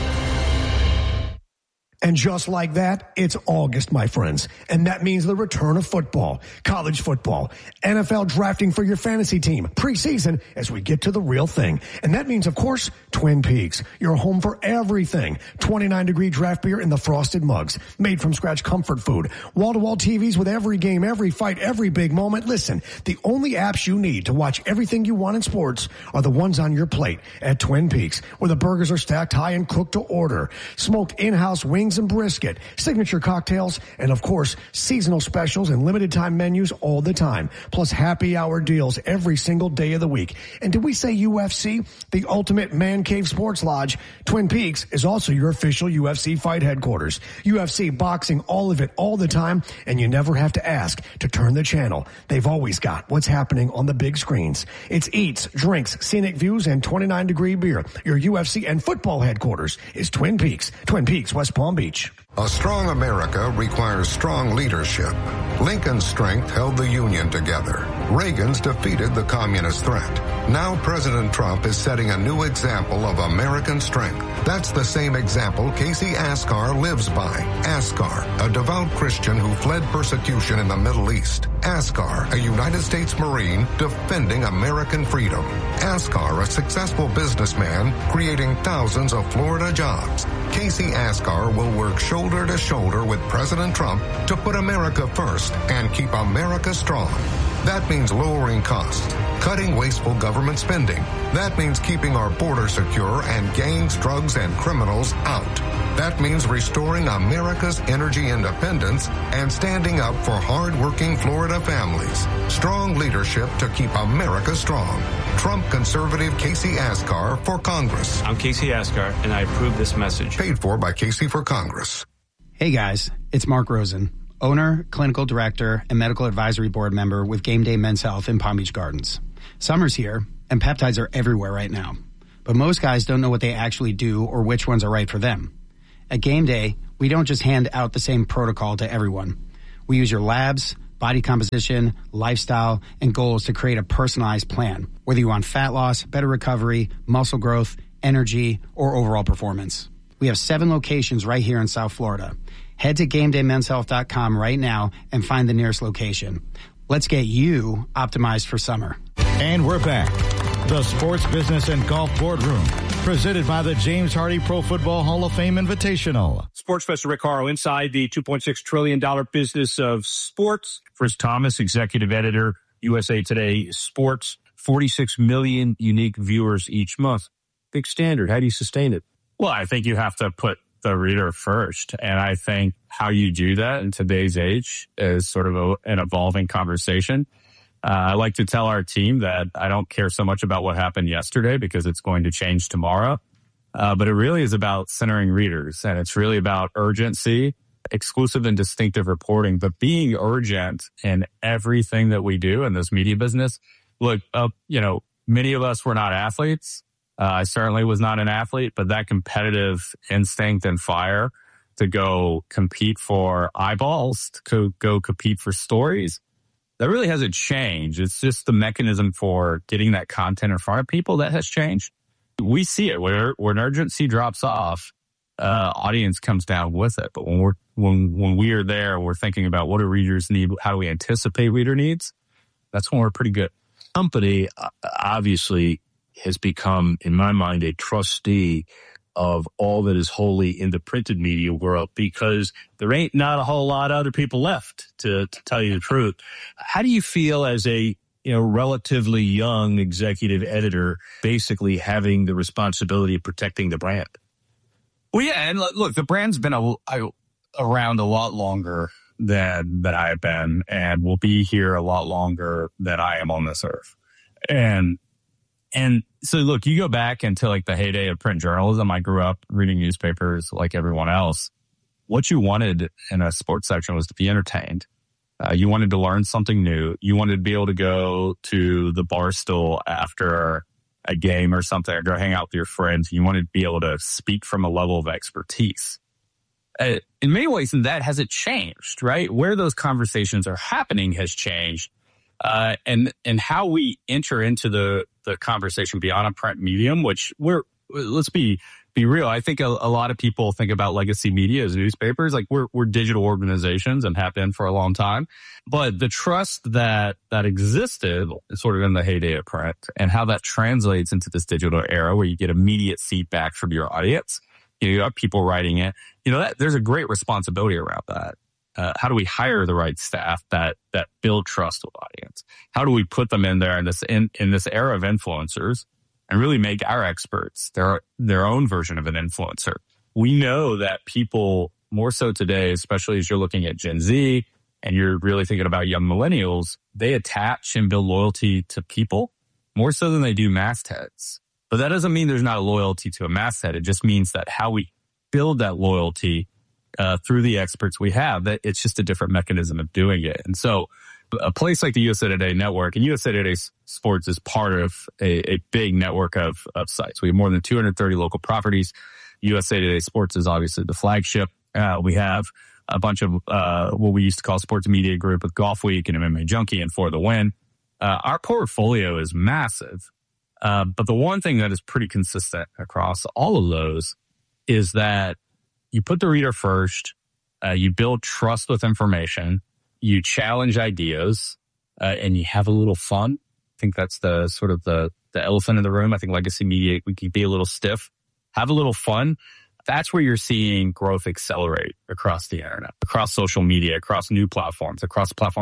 And just like that, it's August, my friends. And that means the return of football, college football, N F L drafting for your fantasy team, preseason as we get to the real thing. And that means, of course, Twin Peaks, your home for everything. twenty-nine degree draft beer in the frosted mugs, made from scratch comfort food, wall-to-wall T Vs with every game, every fight, every big moment. Listen, the only apps you need to watch everything you want in sports are the ones on your plate at Twin Peaks, where the burgers are stacked high and cooked to order. Smoked in-house wings and brisket, signature cocktails, and of course, seasonal specials and limited time menus all the time. Plus happy hour deals every single day of the week. And did we say U F C? The ultimate man cave sports lodge. Twin Peaks is also your official U F C fight headquarters. U F C boxing, all of it, all the time, and you never have to ask to turn the channel. They've always got what's happening on the big screens. It's eats, drinks, scenic views, and twenty-nine degree beer. Your U F C and football headquarters is Twin Peaks. Twin Peaks, West Palm Beach. A strong America requires strong leadership. Lincoln's strength held the Union together. Reagan's defeated the communist threat. Now President Trump is setting a new example of American strength. That's the same example Casey Askar lives by. Askar, a devout Christian who fled persecution in the Middle East. Askar, a United States Marine defending American freedom. Askar, a successful businessman creating thousands of Florida jobs. Casey Askar will work shoulder to shoulder with President Trump to put America first and keep America strong. That means lowering costs, cutting wasteful government spending. That means keeping our border secure and gangs, drugs, and criminals out. That means restoring America's energy independence and standing up for hard-working Florida families. Strong leadership to keep America strong. Trump conservative Casey Asghar for Congress. I'm Casey Asghar, and I approve this message. Paid for by Casey for Congress. Hey guys, it's Mark Rosen, owner, clinical director, and medical advisory board member with Game Day Men's Health in Palm Beach Gardens. Summer's here, and peptides are everywhere right now. But most guys don't know what they actually do or which ones are right for them. At Game Day, we don't just hand out the same protocol to everyone. We use your labs, body composition, lifestyle, and goals to create a personalized plan, whether you want fat loss, better recovery, muscle growth, energy, or overall performance. We have seven locations right here in South Florida. Head to game day men's health dot com right now and find the nearest location. Let's get you optimized for summer. And we're back. The Sports Business and Golf Boardroom, presented by the James Hardy Pro Football Hall of Fame Invitational. Sports Professor Rick Horrow inside the two point six trillion dollars business of sports. Chris Thomas, executive editor, U S A Today Sports. forty-six million unique viewers each month. Big standard. How do you sustain it? Well, I think you have to put the reader first. And I think how you do that in today's age is sort of a, an evolving conversation. Uh, I like to tell our team that I don't care so much about what happened yesterday because it's going to change tomorrow. Uh, but it really is about centering readers, and it's really about urgency, exclusive and distinctive reporting, but being urgent in everything that we do in this media business. Look, uh, you know, many of us were not athletes. Uh, I certainly was not an athlete, but that competitive instinct and fire to go compete for eyeballs, to go compete for stories, that really hasn't changed. It's just the mechanism for getting that content in front of people that has changed. We see it where when urgency drops off, uh, audience comes down with it. But when we're when when we are there, we're thinking about what do readers need, how do we anticipate reader needs. That's when we're pretty good. Company uh, obviously has become, in my mind, a trustee of all that is wholly in the printed media world because there ain't not a whole lot of other people left, to, to tell you the truth. How do you feel as a you know relatively young executive editor basically having the responsibility of protecting the brand? Well, yeah, and look, the brand's been a, a, around a lot longer than, than I have been and will be here a lot longer than I am on this earth. And And so, look, you go back into like the heyday of print journalism. I grew up reading newspapers like everyone else. What you wanted in a sports section was to be entertained. Uh, you wanted to learn something new. You wanted to be able to go to the bar stool after a game or something, or go hang out with your friends. You wanted to be able to speak from a level of expertise. Uh, in many ways, that hasn't changed, right? Where those conversations are happening has changed. Uh, and, and how we enter into the, the conversation beyond a print medium, which we're, let's be, be real. I think a, a lot of people think about legacy media as newspapers. Like we're, we're digital organizations and have been for a long time. But the trust that, that existed sort of in the heyday of print and how that translates into this digital era where you get immediate feedback from your audience, you have people writing it, you know, that there's a great responsibility around that. Uh, how do we hire the right staff that that build trust with audience? How do we put them in there in this in, in this era of influencers and really make our experts their their own version of an influencer? We know that people more so today, especially as you're looking at Gen Z and you're really thinking about young millennials, they attach and build loyalty to people more so than they do mastheads. But that doesn't mean there's not a loyalty to a masthead. It just means that how we build that loyalty Uh, through the experts we have, that it's just a different mechanism of doing it. And so a place like the U S A Today network, and U S A Today Sports is part of a, a big network of, of sites. We have more than two hundred thirty local properties. U S A Today Sports is obviously the flagship. Uh, we have a bunch of uh, what we used to call Sports Media Group with Golf Week and M M A Junkie and For the Win. Uh, our portfolio is massive. Uh, but the one thing that is pretty consistent across all of those is that you put the reader first, uh, you build trust with information, you challenge ideas, uh, and you have a little fun. I think that's the sort of the, the elephant in the room. I think legacy media, we can be a little stiff. Have a little fun. That's where you're seeing growth accelerate across the internet, across social media, across new platforms, across platforms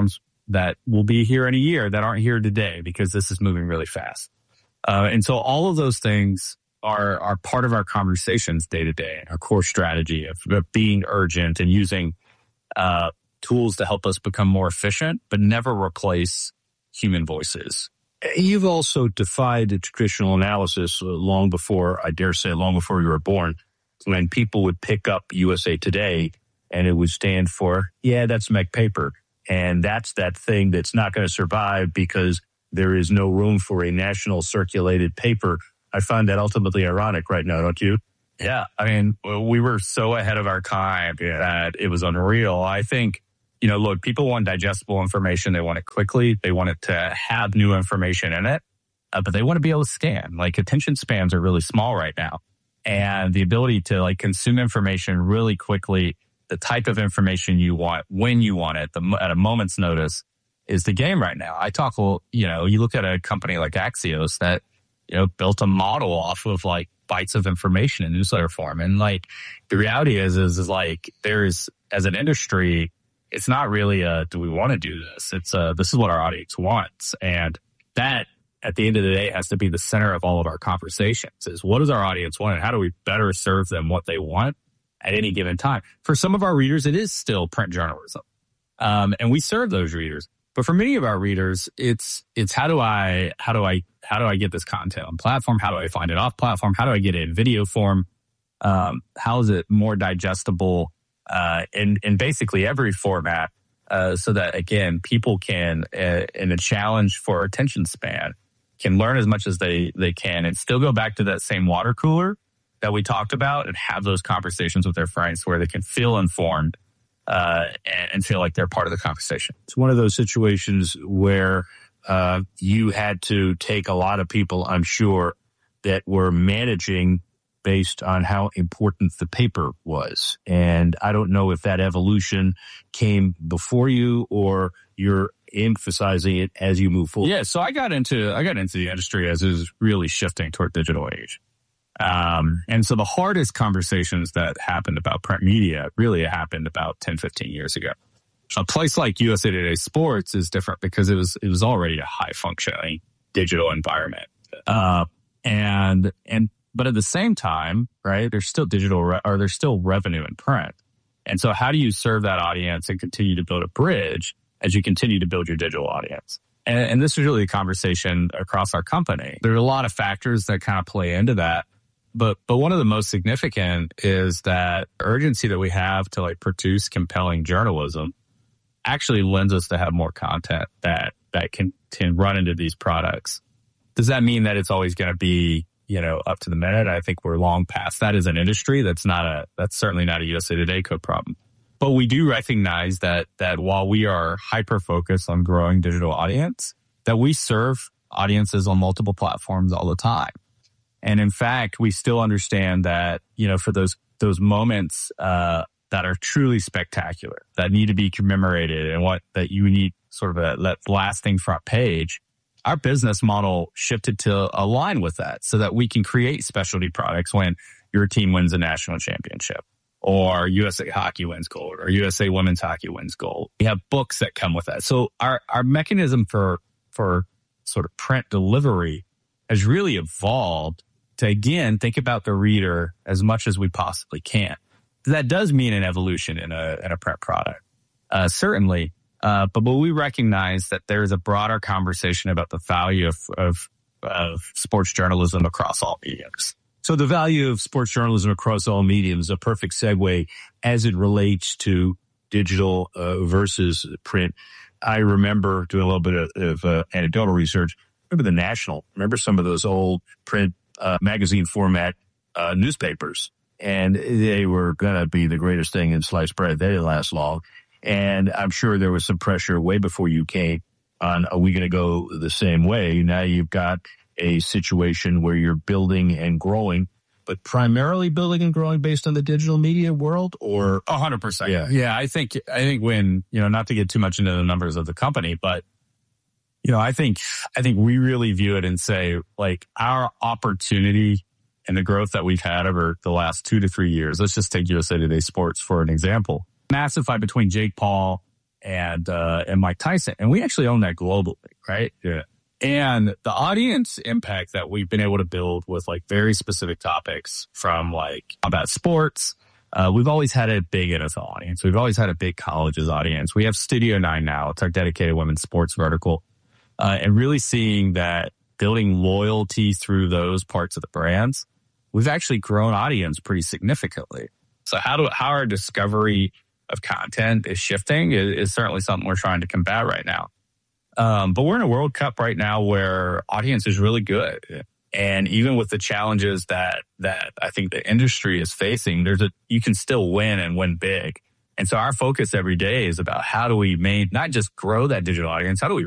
that will be here in a year that aren't here today because this is moving really fast. Uh, and so all of those things are are part of our conversations day to day, our core strategy of, of being urgent and using uh, tools to help us become more efficient, but never replace human voices. You've also defied the traditional analysis long before, I dare say, long before you were born, when people would pick up U S A Today and it would stand for, yeah, that's Mech Paper. And that's that thing that's not going to survive because there is no room for a national circulated paper. I find that ultimately ironic right now, don't you? Yeah. I mean, we were so ahead of our time that it was unreal. I think, you know, look, people want digestible information. They want it quickly. They want it to have new information in it, uh, but they want to be able to scan. Like attention spans are really small right now. And the ability to like consume information really quickly, the type of information you want, when you want it, the, at a moment's notice is the game right now. I talk, you know, you look at a company like Axios that, you know, built a model off of like bytes of information in newsletter form. And like the reality is, is, is like there's, as an industry, it's not really a, do we want to do this? It's a, this is what our audience wants. And that at the end of the day has to be the center of all of our conversations is what does our audience want and how do we better serve them what they want at any given time? For some of our readers, it is still print journalism. Um, and we serve those readers. But for many of our readers, it's, it's how do I, how do I, how do I get this content on platform? How do I find it off platform? How do I get it in video form? Um, how is it more digestible? Uh, in, in basically every format, uh, so that again, people can, uh, in a challenge for attention span, can learn as much as they, they can and still go back to that same water cooler that we talked about and have those conversations with their friends where they can feel informed, uh, and, and feel like they're part of the conversation. It's one of those situations where, uh, you had to take a lot of people, I'm sure, that were managing based on how important the paper was. And I don't know if that evolution came before you or you're emphasizing it as you move forward. Yeah. So I got into, I got into the industry as it was really shifting toward digital age. Um, and so the hardest conversations that happened about print media really happened about ten, fifteen years ago. A place like U S A Today Sports is different because it was, it was already a high functioning digital environment. Uh, and, and, But at the same time, right, there's still digital re- or there's still revenue in print. And so how do you serve that audience and continue to build a bridge as you continue to build your digital audience? And, and this is really a conversation across our company. There are a lot of factors that kind of play into that. But but one of the most significant is that urgency that we have to like produce compelling journalism actually lends us to have more content that, that can, can run into these products. Does that mean that it's always going to be, you know, up to the minute? I think we're long past that as an industry. That's not a, that's certainly not a U S A Today code problem. But we do recognize that, that while we are hyper focused on growing digital audience, that we serve audiences on multiple platforms all the time. And in fact, we still understand that, you know, for those, those moments, uh, that are truly spectacular, that need to be commemorated and what, that you need sort of a that lasting front page, our business model shifted to align with that so that we can create specialty products when your team wins a national championship or U S A Hockey wins gold or U S A Women's Hockey wins gold. We have books that come with that. So our, our mechanism for, for sort of print delivery has really evolved to, again, think about the reader as much as we possibly can. That does mean an evolution in a, in a print product, uh, certainly. Uh, but, but we recognize that there's a broader conversation about the value of, of, of sports journalism across all mediums. So the value of sports journalism across all mediums is a perfect segue as it relates to digital uh, versus print. I remember doing a little bit of, of uh, anecdotal research. Remember the National? Remember some of those old print uh, magazine format uh, newspapers? And they were going to be the greatest thing in sliced bread. They didn't last long. And I'm sure there was some pressure way before you came on, are we going to go the same way? Now you've got a situation where you're building and growing, but primarily building and growing based on the digital media world, or a hundred percent. Yeah. Yeah. I think, I think when, you know, not to get too much into the numbers of the company, but, you know, I think, I think we really view it and say, like, our opportunity and the growth that we've had over the last two to three years. Let's just take U S A Today Sports for an example. Massive fight between Jake Paul and uh, and Mike Tyson, and we actually own that globally, right? Yeah. And the audience impact that we've been able to build with like very specific topics, from like combat sports. Uh, we've always had a big N F L audience. We've always had a big colleges audience. We have Studio Nine now. It's our dedicated women's sports vertical, uh, and really seeing that building loyalty through those parts of the brands, we've actually grown audience pretty significantly. So how do how our discovery of content is shifting is, is certainly something we're trying to combat right now. Um, but we're in a World Cup right now where audience is really good. And even with the challenges that, that I think the industry is facing, there's a, you can still win and win big. And so our focus every day is about how do we main, not just grow that digital audience, how do we